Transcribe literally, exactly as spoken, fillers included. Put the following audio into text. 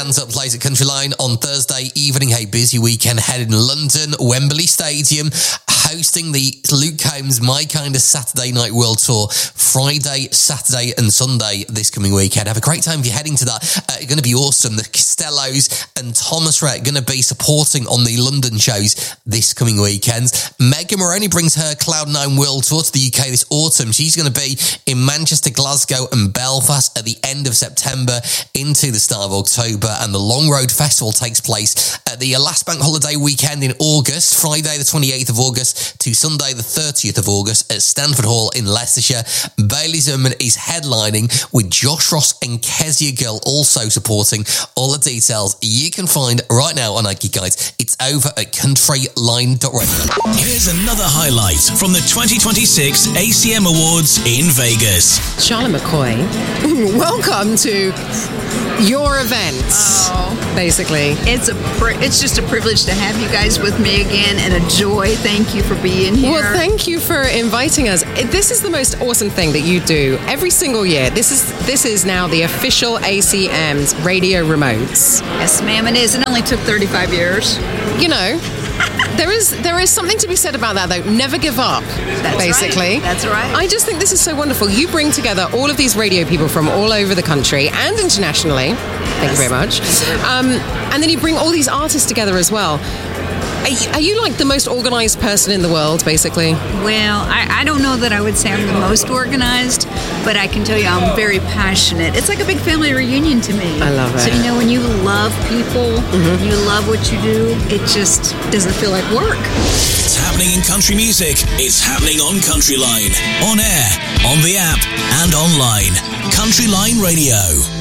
Hands Up plays at Country Line on Thursday evening. A busy weekend ahead in London, Wembley Stadium, hosting the Luke Combs My Kind of Saturday Night World Tour, Friday, Saturday and Sunday this coming weekend. Have a great time if you're heading to that. Uh, it's going to be awesome. The Costellos and Thomas Rhett are going to be supporting on the London shows this coming weekend. Megan Moroney brings her Cloud nine World Tour to the U K this autumn. She's going to be in Manchester, Glasgow and Belfast at the end of September into the start of October. And the Long Road Festival takes place at the last bank holiday weekend in August, Friday the twenty-eighth of August to Sunday the thirtieth of August at Stanford Hall in Leicestershire. Bailey Zimmerman is headlining with Josh Ross and Kezia Gill also supporting. All the details you can find right now on Nike Guides. It's over at countryline dot radio. Here's another highlight from the twenty twenty-six A C M Awards in Vegas. Charlotte McCoy, welcome to your event. Oh, basically. It's a pri- it's just a privilege to have you guys with me again, and a joy. Thank you for being here. Well, thank you for inviting us. This is the most awesome thing that you do every single year. This is this is now the official A C M's radio remotes. Yes, ma'am, it is. It only took thirty-five years. You know, there is there is something to be said about that, though. Never give up, That's basically. Right. That's right. I just think this is so wonderful. You bring together all of these radio people from all over the country and internationally. Thank you very much. Um, and then you bring all these artists together as well. Are you, are you like the most organized person in the world, basically? Well, I, I don't know that I would say I'm the most organized, but I can tell you I'm very passionate. It's like a big family reunion to me. I love it. So, you know, when you love people, mm-hmm. you love what you do, it just doesn't feel like work. It's happening in country music. It's happening on Country Line. On air, on the app, and online. Country Line Radio.